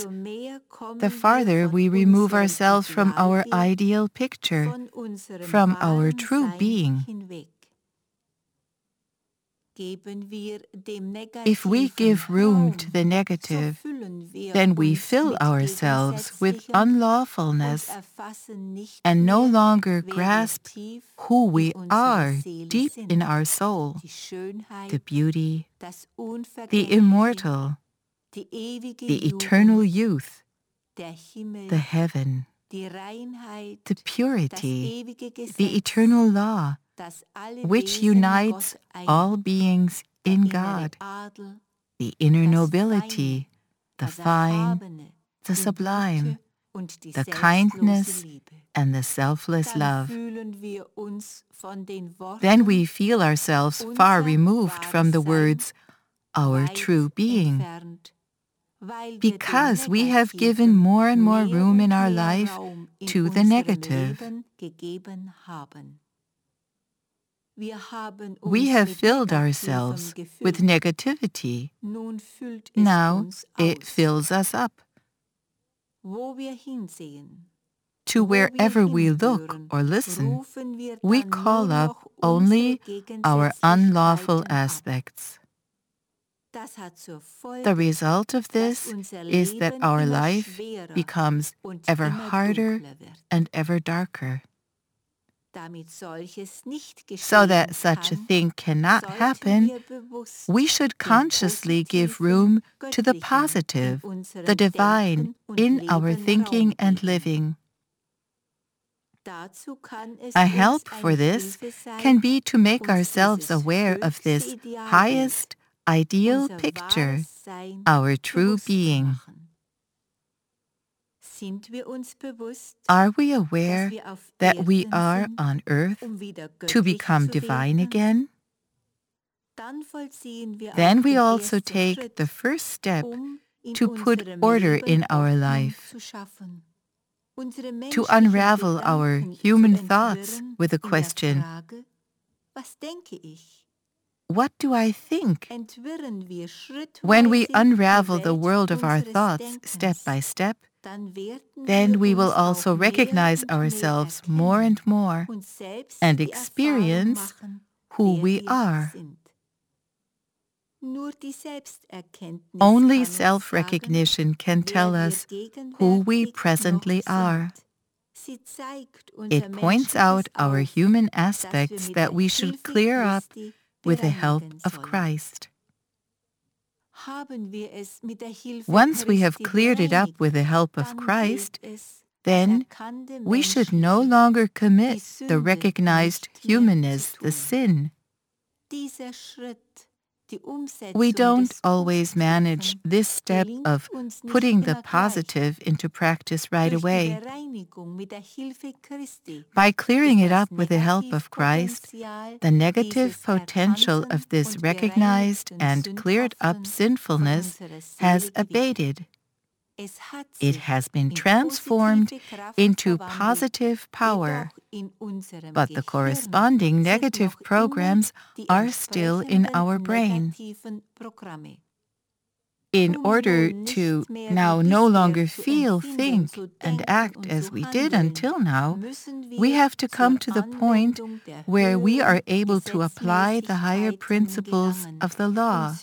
is, the farther we remove ourselves from our ideal picture, from our true being. If we give room to the negative, then we fill ourselves with unlawfulness and no longer grasp who we are deep in our soul, the beauty, the immortal, the eternal youth, the heaven, the purity, the eternal law, which unites all beings in God, the inner nobility, the fine, the sublime, the kindness, and the selfless love. Then we feel ourselves far removed from the words, our true being, because we have given more and more room in our life to the negative. We have filled ourselves with negativity. Now it fills us up. To wherever we look or listen, we call up only our unlawful aspects. The result of this is that our life becomes ever harder and ever darker. So that such a thing cannot happen, we should consciously give room to the positive, the divine, in our thinking and living. A help for this can be to make ourselves aware of this highest, ideal picture, our true being. Are we aware that we are on earth to become divine again? Then we also take the first step to put order in our life, to unravel our human thoughts with the question, what do I think? When we unravel the world of our thoughts step by step, then we will also recognize ourselves more and more and experience who we are. Only self-recognition can tell us who we presently are. It points out our human aspects that we should clear up with the help of Christ. Once we have cleared it up with the help of Christ, then we should no longer commit the recognized humanness, the sin. We don't always manage this step of putting the positive into practice right away. By clearing it up with the help of Christ, the negative potential of this recognized and cleared up sinfulness has abated. It has been transformed into positive power, but the corresponding negative programs are still in our brain. In order to now no longer feel, think, and act as we did until now, we have to come to the point where we are able to apply the higher principles of the law.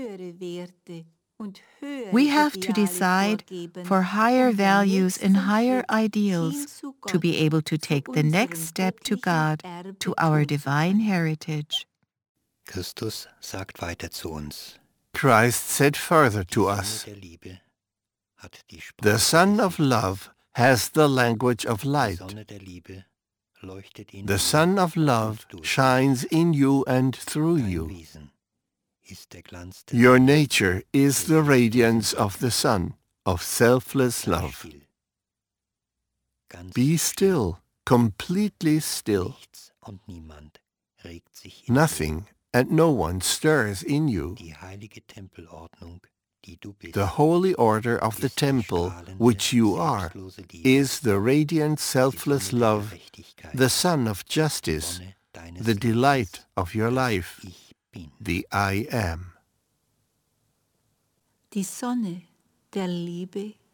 We have to decide for higher values and higher ideals to be able to take the next step to God, to our divine heritage. Christus sagt weiter zu uns. Christ said further to us, the Son of Love has the language of light. The Son of Love shines in you and through you. Your nature is the radiance of the sun, of selfless love. Be still, completely still. Nothing and no one stirs in you. The holy order of the temple, which you are, is the radiant selfless love, the sun of justice, the delight of your life, the I Am. Die Sonne der Liebe